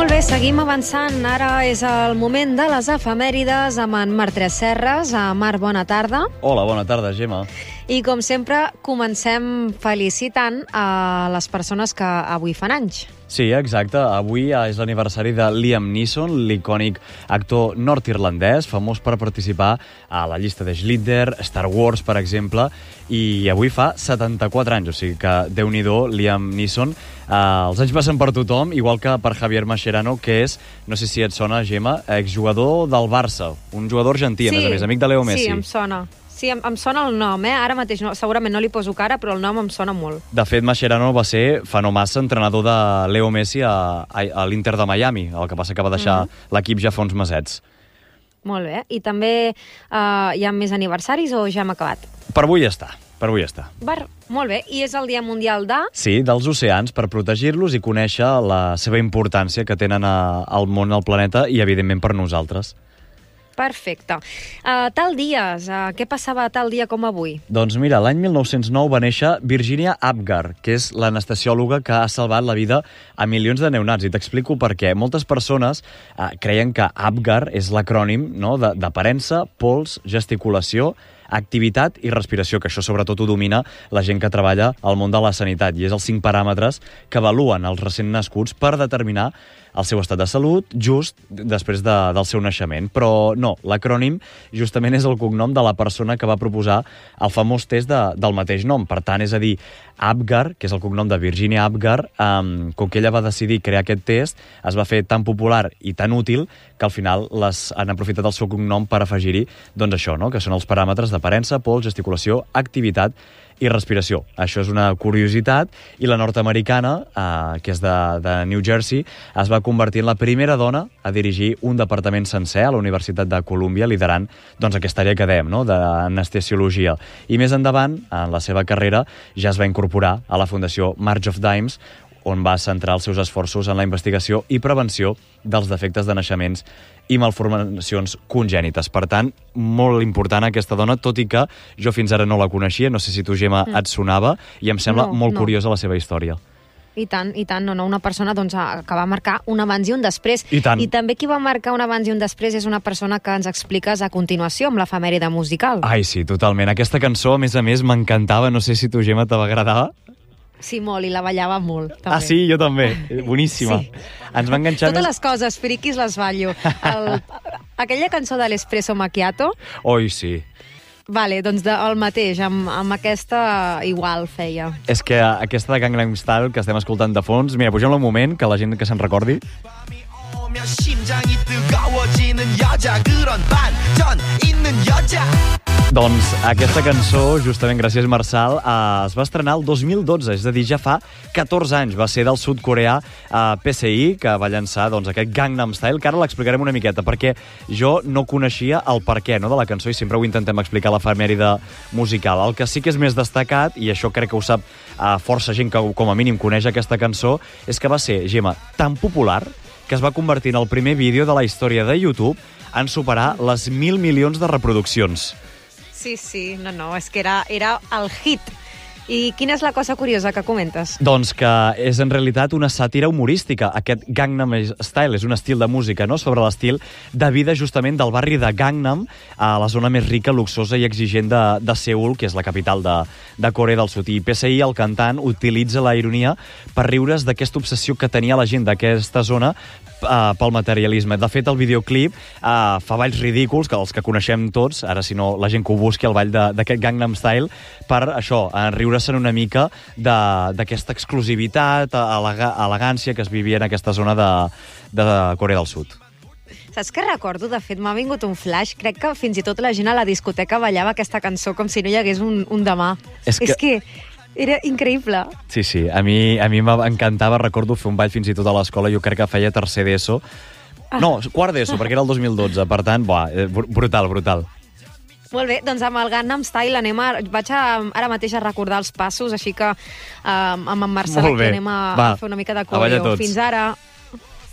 Molt bé, seguim avançant. Ara és el moment de les efemèrides amb en Marc Tresserras. Marc, bona tarda. Hola, bona tarda, Gemma. I com sempre, comencem felicitant a les persones que avui fan anys. Sí, exacte. Avui és l'aniversari de Liam Neeson, l'icònic actor nord-irlandès, famós per participar a la llista de Schindler, Star Wars, per exemple, i avui fa 74 anys, o sigui que, Déu-n'hi-do, Liam Neeson. Els anys passen per tothom, igual que per Javier Mascherano, que és, no sé si et sona, Gemma, exjugador del Barça, un jugador argentí, a més, amic de Leo Messi. Sí, em sona. Sí, em sona el nom, Ara mateix segurament no li poso cara, però el nom em sona molt. De fet, Mascherano va ser, fa no massa, entrenador de Leo Messi a l'Inter de Miami, el que passa que va deixar l'equip ja fa uns mesets. Molt bé. I també hi ha més aniversaris o ja hem acabat? Per avui ja està. Molt bé. I és el Dia Mundial de... Sí, dels oceans, per protegir-los i conèixer la seva importància que tenen al món, al planeta i, evidentment, per nosaltres. Perfecte. Tal dia, què passava tal dia com avui? Doncs mira, l'any 1909 va néixer Virginia Apgar, que és l'anestesiòloga que ha salvat la vida a milions de neonats. I t'explico per què. Moltes persones creien que Apgar és l'acrònim, no?, d'aparença, pols, gesticulació, activitat i respiració, que això sobretot ho domina la gent que treballa al món de la sanitat, i és els 5 paràmetres que avaluen els recent nascuts per determinar el seu estat de salut just després del seu naixement. Però no, l'acrònim justament és el cognom de la persona que va proposar el famós test del mateix nom. Per tant, és a dir, Apgar, que és el cognom de Virginia Apgar, com que ella va decidir crear aquest test, es va fer tan popular i tan útil que al final han aprofitat el seu cognom per afegir-hi, doncs això, no?, que són els paràmetres d'aparença, pols, gesticulació, activitat i respiració. Això és una curiositat, i la nord-americana, que és de New Jersey, es va convertir en la primera dona a dirigir un departament sencer a la Universitat de Columbia, liderant doncs, aquesta àrea que dèiem, no?, d'anestesiologia. I més endavant, en la seva carrera, ja es va incorporar a la Fundació March of Dimes, on va centrar els seus esforços en la investigació i prevenció dels defectes de naixements i malformacions congènites. Per tant, molt important aquesta dona, tot i que jo fins ara no la coneixia, no sé si tu, Gemma, et sonava, i em sembla molt curiosa la seva història. I tant, una persona que va marcar un abans i un després. I tant. I també qui va marcar un abans i un després és una persona que ens expliques a continuació amb l'efemèride musical. Ai, sí, totalment. Aquesta cançó, a més, m'encantava, no sé si tu, Gemma, te va agradar. Sí, molt, i la ballava molt, també. Ah, sí? Jo també. Boníssima. Sí. Ens va enganxar Totes les coses friquis les ballo. Aquella cançó de l'Espresso Macchiato... Oi, sí. Vale, doncs el mateix, amb aquesta igual feia. És que aquesta de Gangnam Style que estem escoltant de fons... Mira, pugem-la un moment, que la gent que se'n recordi... Doncs aquesta cançó, justament gràcies Marçal, es va estrenar el 2012, és a dir, ja fa 14 anys. Va ser del sud-coreà PSI, que va llançar aquest Gangnam Style, que ara l'explicarem una miqueta, perquè jo no coneixia el perquè de la cançó i sempre ho intentem explicar a l'efemèride musical. El que sí que és més destacat, i això crec que ho sap força gent que com a mínim coneix aquesta cançó, és que va ser, Gemma, tan popular que es va convertir en el primer vídeo de la història de YouTube en superar les 1.000 milions de reproduccions. Sí, no, és que era el hit. I quina és la cosa curiosa que comentes? Doncs que és en realitat una sàtira humorística. Aquest Gangnam Style és un estil de música, no?, sobre l'estil de vida justament del barri de Gangnam, a la zona més rica, luxosa i exigent de Seül, que és la capital de Corea del Sud. I PSI, el cantant, utilitza la ironia per riure's d'aquesta obsessió que tenia la gent d'aquesta zona pel materialisme. De fet, el videoclip fa balls ridículs, que els que coneixem tots, ara si no la gent que ho busqui, el ball d'aquest Gangnam Style, per això, riure-se'n una mica d'aquesta exclusivitat, elegància que es vivia en aquesta zona de Corea del Sud. Saps què recordo? De fet, m'ha vingut un flash. Crec que fins i tot la gent a la discoteca ballava aquesta cançó com si no hi hagués un demà. És que era increïble. Sí, a mi m'encantava, recordo fer un ball fins i tot a l'escola, jo crec que feia tercer d'ESO. No, quart d'ESO, perquè era el 2012, per tant, brutal. Molt bé, doncs amb el Gangnam Style vaig ara mateix a recordar els passos, així que amb en Marçal aquí anem a fer una mica de coreo. Fins ara.